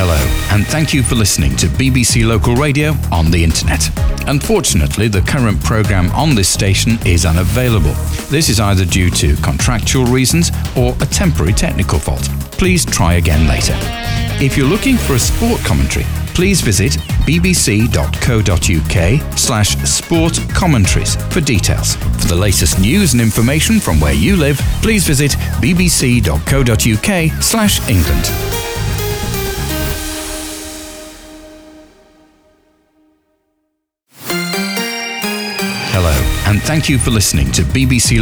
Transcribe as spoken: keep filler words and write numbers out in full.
Hello, and thank you for listening to B B C Local Radio on the internet. Unfortunately, the current programme on this station is unavailable. This is either due to contractual reasons or a temporary technical fault. Please try again later. If you're looking for a sport commentary, please visit bbc.co.uk slash sport commentaries for details. For the latest news and information from where you live, please visit bbc.co.uk slash England. Hello, and thank you for listening to B B C